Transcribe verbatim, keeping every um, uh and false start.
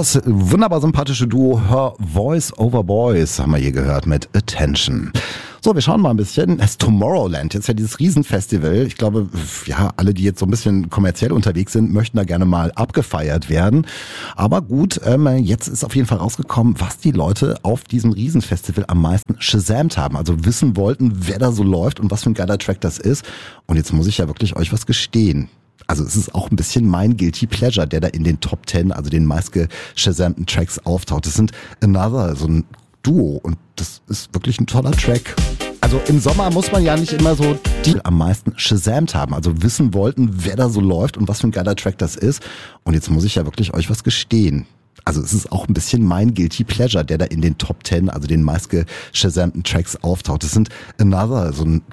Das wunderbar sympathische Duo Her Voice Over Boys haben wir hier gehört mit Attention. So, wir schauen mal ein bisschen. Es ist Tomorrowland, jetzt ja dieses Riesenfestival. Ich glaube, ja, alle, die jetzt so ein bisschen kommerziell unterwegs sind, möchten da gerne mal abgefeiert werden. Aber gut, ähm, jetzt ist auf jeden Fall rausgekommen, was die Leute auf diesem Riesenfestival am meisten shazamt haben. Also wissen wollten, wer da so läuft und was für ein geiler Track das ist. Und jetzt muss ich ja wirklich euch was gestehen. Also es ist auch ein bisschen mein Guilty Pleasure, der da in den Top Ten, also den meistgeshazamten Tracks auftaucht. Das sind Another, so ein Duo, und das ist wirklich ein toller Track. Also im Sommer muss man ja nicht immer so die am meisten shazamt haben, also wissen wollten, wer da so läuft und was für ein geiler Track das ist. Und jetzt muss ich ja wirklich euch was gestehen. Also es ist auch ein bisschen mein Guilty Pleasure, der da in den Top Ten, also den meistgeshazamten Tracks auftaucht. Das sind Another, so ein